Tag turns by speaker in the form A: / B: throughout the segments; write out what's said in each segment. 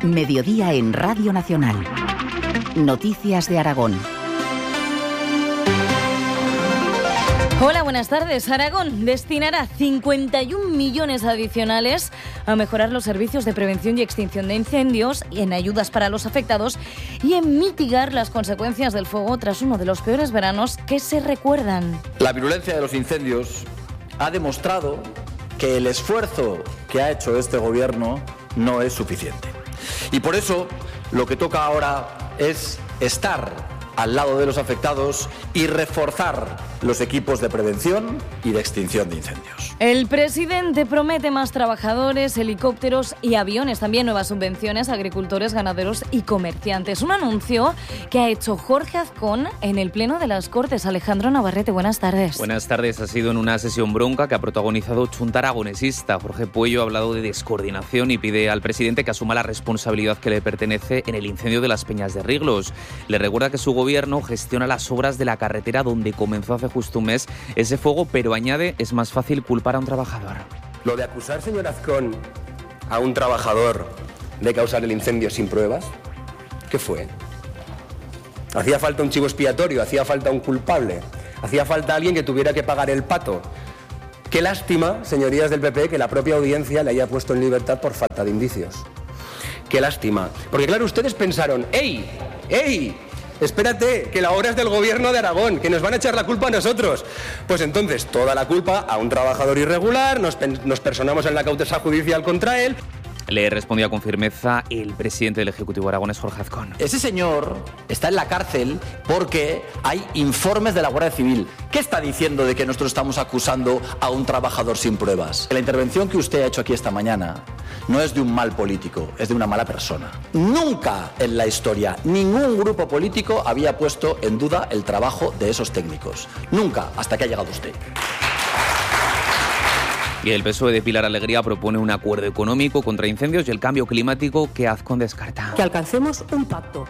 A: Mediodía en Radio Nacional. Noticias de Aragón.
B: Hola, buenas tardes. Aragón destinará 51 millones adicionales a mejorar los servicios de prevención y extinción de incendios, y en ayudas para los afectados y en mitigar las consecuencias del fuego tras uno de los peores veranos que se recuerdan.
C: La virulencia de los incendios ha demostrado que el esfuerzo que ha hecho este gobierno no es suficiente. Y por eso lo que toca ahora es estar al lado de los afectados y reforzar los equipos de prevención y de extinción de incendios.
B: El presidente promete más trabajadores, helicópteros y aviones, también nuevas subvenciones a agricultores, ganaderos y comerciantes. Un anuncio que ha hecho Jorge Azcón en el Pleno de las Cortes. Alejandro Navarrete, buenas tardes.
D: Buenas tardes. Ha sido en una sesión bronca que ha protagonizado Chunta Aragonesista. Jorge Puello ha hablado de descoordinación y pide al presidente que asuma la responsabilidad que le pertenece en el incendio de las Peñas de Riglos. Le recuerda que su gobierno gestiona las obras de la carretera donde comenzó hace justo un mes ese fuego, pero añade, es más fácil culpar a un trabajador.
E: Lo de acusar, señor Azcón, a un trabajador de causar el incendio sin pruebas, ¿qué fue? ¿Hacía falta un chivo expiatorio? ¿Hacía falta un culpable? ¿Hacía falta alguien que tuviera que pagar el pato? Qué lástima, señorías del PP, que la propia audiencia le haya puesto en libertad por falta de indicios. Qué lástima. Porque claro, ustedes pensaron, ¡ey! Espérate, que la obra es del gobierno de Aragón, que nos van a echar la culpa a nosotros. Pues entonces, toda la culpa a un trabajador irregular, nos personamos en la causa judicial contra él.
D: Le respondía con firmeza el presidente del Ejecutivo aragonés, Jorge Azcón.
C: Ese señor está en la cárcel porque hay informes de la Guardia Civil. ¿Qué está diciendo de que nosotros estamos acusando a un trabajador sin pruebas? La intervención que usted ha hecho aquí esta mañana no es de un mal político, es de una mala persona. Nunca en la historia ningún grupo político había puesto en duda el trabajo de esos técnicos. Nunca, hasta que ha llegado usted.
D: Y el PSOE de Pilar Alegría propone un acuerdo económico contra incendios y el cambio climático que Azcón descarta.
F: Que alcancemos un pacto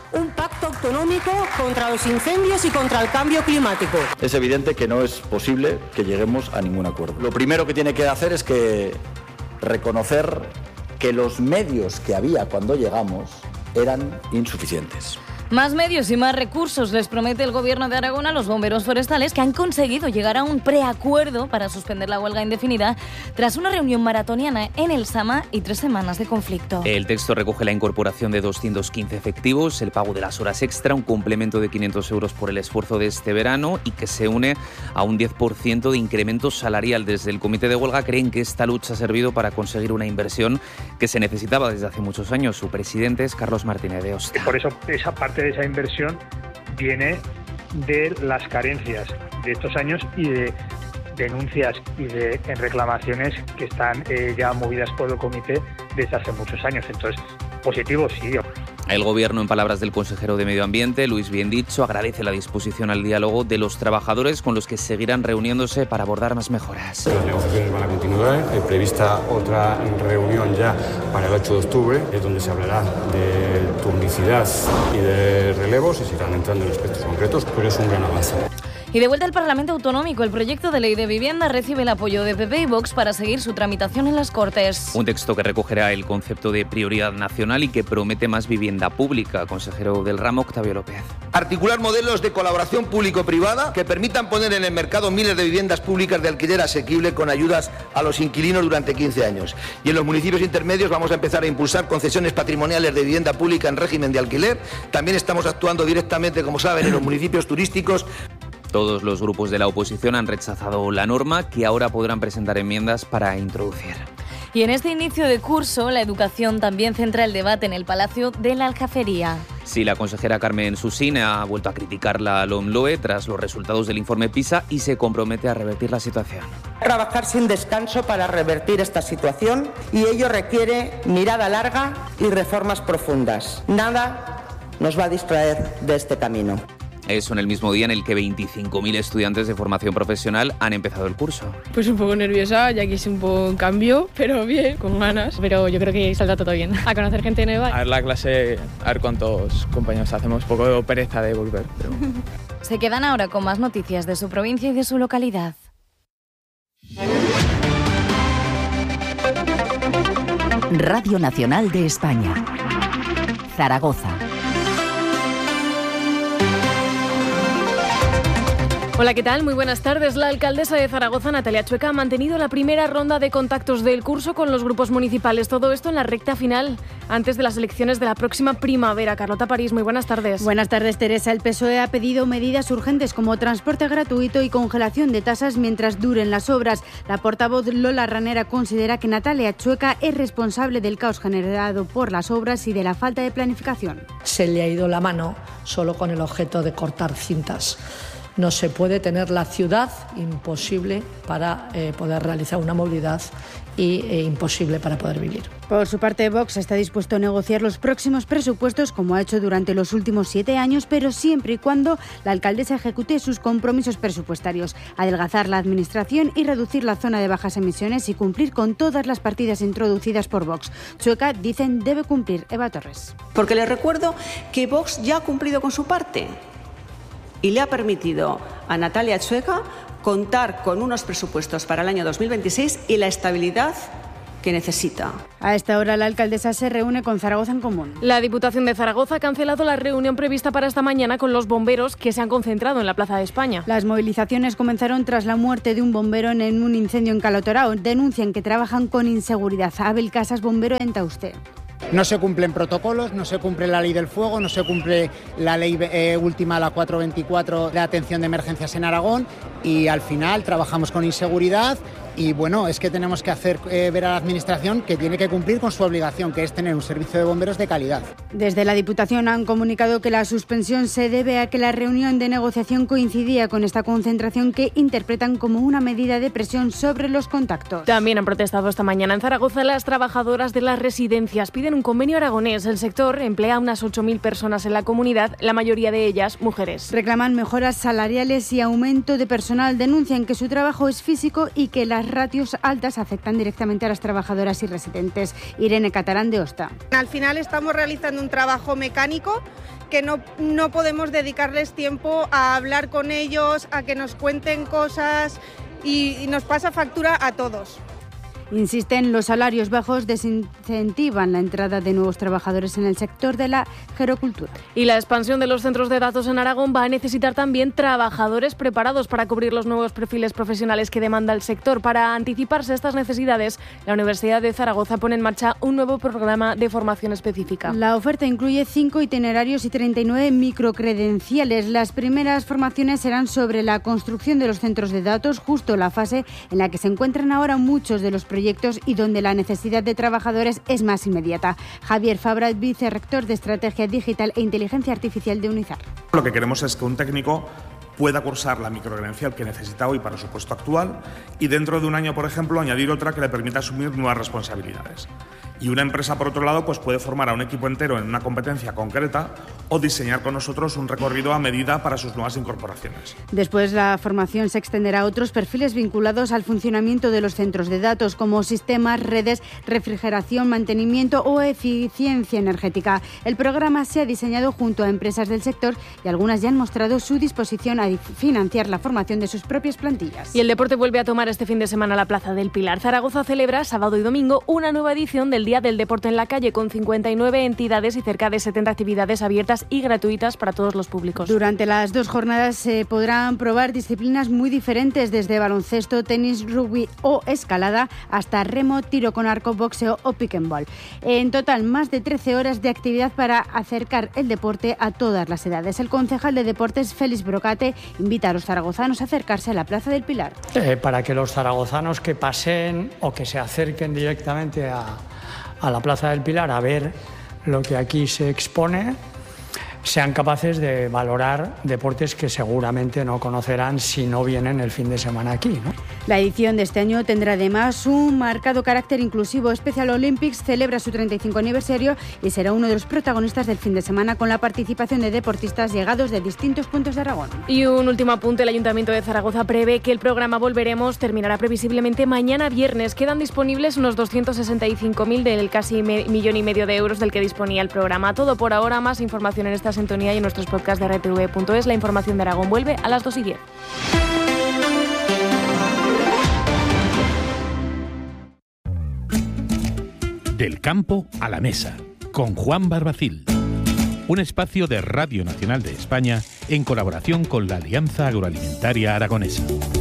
F: autonómico contra los incendios y contra el cambio climático.
C: Es evidente que no es posible que lleguemos a ningún acuerdo. Lo primero que tiene que hacer es que reconocer que los medios que había cuando llegamos eran insuficientes.
B: Más medios y más recursos les promete el Gobierno de Aragón a los bomberos forestales, que han conseguido llegar a un preacuerdo para suspender la huelga indefinida tras una reunión maratoniana en el Sama y 3 semanas de conflicto.
D: El texto recoge la incorporación de 215 efectivos, el pago de las horas extra, un complemento de 500 euros por el esfuerzo de este verano y que se une a un 10% de incremento salarial. Desde el Comité de Huelga creen que esta lucha ha servido para conseguir una inversión que se necesitaba desde hace muchos años. Su presidente es Carlos Martínez de Osta.
G: Por eso esa parte de esa inversión viene de las carencias de estos años y de denuncias y de reclamaciones que están ya movidas por el comité desde hace muchos años. Entonces, positivo sí.
D: El Gobierno, en palabras del consejero de Medio Ambiente, Luis Biendicho, agradece la disposición al diálogo de los trabajadores con los que seguirán reuniéndose para abordar más mejoras.
H: Las negociaciones van a continuar. Hay prevista otra reunión ya para el 8 de octubre, es donde se hablará de turnicidad y de relevos y se irán entrando en aspectos concretos, pero es un gran avance.
B: Y de vuelta al Parlamento Autonómico, el proyecto de ley de vivienda recibe el apoyo de PP y Vox para seguir su tramitación en las Cortes.
D: Un texto que recogerá el concepto de prioridad nacional y que promete más vivienda pública. Consejero del ramo, Octavio López.
I: Articular modelos de colaboración público-privada que permitan poner en el mercado miles de viviendas públicas de alquiler asequible con ayudas a los inquilinos durante 15 años. Y en los municipios intermedios vamos a empezar a impulsar concesiones patrimoniales de vivienda pública en régimen de alquiler. También estamos actuando directamente, como saben, en los municipios turísticos.
D: Todos los grupos de la oposición han rechazado la norma, que ahora podrán presentar enmiendas para introducir.
B: Y en este inicio de curso, la educación también centra el debate en el Palacio de la Aljafería.
D: Sí, la consejera Carmen Susín ha vuelto a criticar la LOMLOE tras los resultados del informe PISA y se compromete a revertir la situación.
F: Trabajar sin descanso para revertir esta situación, y ello requiere mirada larga y reformas profundas. Nada nos va a distraer de este camino.
D: Eso en el mismo día en el que 25.000 estudiantes de formación profesional han empezado el curso.
J: Pues un poco nerviosa, ya que es un poco un cambio, pero bien, con ganas. Pero yo creo que saldrá todo bien. A conocer gente nueva.
K: A ver la clase, a ver cuántos compañeros hacemos. Un poco de pereza de volver. Pero...
B: Se quedan ahora con más noticias de su provincia y de su localidad.
A: Radio Nacional de España. Zaragoza.
J: Hola, ¿qué tal? Muy buenas tardes. La alcaldesa de Zaragoza, Natalia Chueca, ha mantenido la primera ronda de contactos del curso con los grupos municipales. Todo esto en la recta final, antes de las elecciones de la próxima primavera. Carlota París, muy buenas tardes.
L: Buenas tardes, Teresa. El PSOE ha pedido medidas urgentes como transporte gratuito y congelación de tasas mientras duren las obras. La portavoz Lola Ranera considera que Natalia Chueca es responsable del caos generado por las obras y de la falta de planificación.
M: Se le ha ido la mano solo con el objeto de cortar cintas. No se puede tener la ciudad imposible para poder realizar una movilidad y imposible para poder vivir.
L: Por su parte, Vox está dispuesto a negociar los próximos presupuestos como ha hecho durante los últimos 7 años, pero siempre y cuando la alcaldesa ejecute sus compromisos presupuestarios, adelgazar la administración y reducir la zona de bajas emisiones y cumplir con todas las partidas introducidas por Vox. Chueca, dicen, debe cumplir. Eva Torres.
N: Porque les recuerdo que Vox ya ha cumplido con su parte y le ha permitido a Natalia Chueca contar con unos presupuestos para el año 2026 y la estabilidad que necesita.
L: A esta hora la alcaldesa se reúne con Zaragoza en Común.
J: La Diputación de Zaragoza ha cancelado la reunión prevista para esta mañana con los bomberos que se han concentrado en la Plaza de España.
L: Las movilizaciones comenzaron tras la muerte de un bombero en un incendio en Calotorao. Denuncian que trabajan con inseguridad. Abel Casas, bombero en Tauste.
O: No se cumplen protocolos, no se cumple la ley del fuego, no se cumple la ley última, la 424 de atención de emergencias en Aragón, y al final trabajamos con inseguridad. Y bueno, es que tenemos que hacer ver a la Administración que tiene que cumplir con su obligación, que es tener un servicio de bomberos de calidad.
L: Desde la Diputación han comunicado que la suspensión se debe a que la reunión de negociación coincidía con esta concentración que interpretan como una medida de presión sobre los contactos.
J: También han protestado esta mañana en Zaragoza las trabajadoras de las residencias. Piden un convenio aragonés. El sector emplea a unas 8.000 personas en la comunidad, la mayoría de ellas mujeres.
L: Reclaman mejoras salariales y aumento de personal. Denuncian que su trabajo es físico y que las ratios altas afectan directamente a las trabajadoras y residentes. Irene Catarán, de Osta.
P: Al final estamos realizando un trabajo mecánico que no podemos dedicarles tiempo a hablar con ellos, a que nos cuenten cosas y nos pasa factura a todos.
L: Insisten, los salarios bajos desincentivan la entrada de nuevos trabajadores en el sector de la gerocultura.
J: Y la expansión de los centros de datos en Aragón va a necesitar también trabajadores preparados para cubrir los nuevos perfiles profesionales que demanda el sector. Para anticiparse a estas necesidades, la Universidad de Zaragoza pone en marcha un nuevo programa de formación específica.
L: La oferta incluye 5 itinerarios y 39 microcredenciales. Las primeras formaciones serán sobre la construcción de los centros de datos, justo la fase en la que se encuentran ahora muchos de los proyectos y donde la necesidad de trabajadores es más inmediata. Javier Fabra, vicerrector de Estrategia Digital e Inteligencia Artificial de Unizar.
Q: Lo que queremos es que un técnico pueda cursar la microcredencial que necesita hoy para su puesto actual y dentro de un año, por ejemplo, añadir otra que le permita asumir nuevas responsabilidades. Y una empresa, por otro lado, pues puede formar a un equipo entero en una competencia concreta o diseñar con nosotros un recorrido a medida para sus nuevas incorporaciones.
L: Después, la formación se extenderá a otros perfiles vinculados al funcionamiento de los centros de datos, como sistemas, redes, refrigeración, mantenimiento o eficiencia energética. El programa se ha diseñado junto a empresas del sector y algunas ya han mostrado su disposición a financiar la formación de sus propias plantillas.
J: Y el deporte vuelve a tomar este fin de semana la Plaza del Pilar. Zaragoza celebra sábado y domingo una nueva edición del Día del Deporte en la Calle, con 59 entidades y cerca de 70 actividades abiertas y gratuitas para todos los públicos.
L: Durante las 2 jornadas se podrán probar disciplinas muy diferentes, desde baloncesto, tenis, rugby o escalada, hasta remo, tiro con arco, boxeo o pick and ball. En total, más de 13 horas de actividad para acercar el deporte a todas las edades. El concejal de Deportes, Félix Brocate, invita a los zaragozanos a acercarse a la Plaza del Pilar.
R: Para que los zaragozanos que pasen o que se acerquen directamente a la Plaza del Pilar a ver lo que aquí se expone, sean capaces de valorar deportes que seguramente no conocerán si no vienen el fin de semana aquí, ¿no?
L: La edición de este año tendrá además un marcado carácter inclusivo. Special Olympics celebra su 35 aniversario y será uno de los protagonistas del fin de semana, con la participación de deportistas llegados de distintos puntos de Aragón.
J: Y un último apunte: el Ayuntamiento de Zaragoza prevé que el programa Volveremos terminará previsiblemente mañana viernes. Quedan disponibles unos 265.000 del casi 1,5 millones de euros del que disponía el programa. Todo por ahora. Más información en esta sintonía y en nuestros podcasts de rtv.es. La información de Aragón vuelve a las 2:10.
S: Del campo a la mesa, con Juan Barbacil. un espacio de Radio Nacional de España en colaboración con la Alianza Agroalimentaria Aragonesa.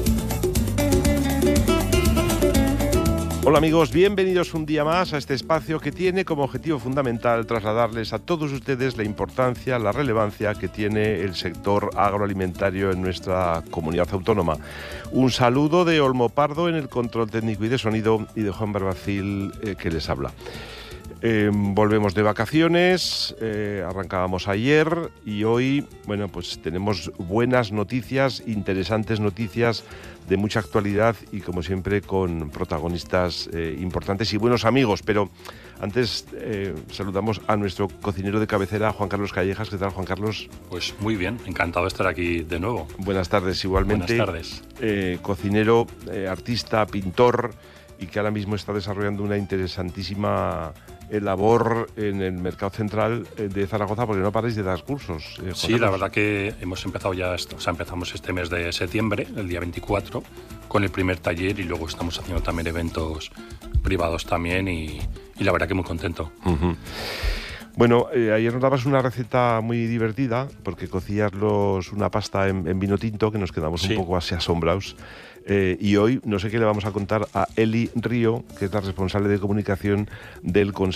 T: Hola amigos, bienvenidos un día más a este espacio que tiene como objetivo fundamental trasladarles a todos ustedes la importancia, la relevancia que tiene el sector agroalimentario en nuestra comunidad autónoma. Un saludo de Olmo Pardo en el control técnico y de sonido y de Juan Barbacil que les habla. Volvemos de vacaciones, arrancábamos ayer y hoy, bueno, pues tenemos buenas noticias, interesantes noticias de mucha actualidad y como siempre con protagonistas importantes y buenos amigos. Pero antes saludamos a nuestro cocinero de cabecera, Juan Carlos Callejas. ¿Qué tal, Juan Carlos?
U: Pues muy bien, encantado de estar aquí de nuevo.
T: Buenas tardes, igualmente.
U: Buenas tardes.
T: Cocinero, artista, pintor y que ahora mismo está desarrollando una interesantísima labor en el mercado central de Zaragoza, porque no paráis de dar cursos.
U: Sí, la verdad que hemos empezado ya, empezamos este mes de septiembre, el día 24, con el primer taller y luego estamos haciendo también eventos privados también y la verdad que muy contento.
T: Uh-huh. Bueno, ayer nos dabas una receta muy divertida porque cocías una pasta en vino tinto que nos quedamos un poco así asombrados. Y hoy no sé qué le vamos a contar a Eli Río, que es la responsable de comunicación del Consejo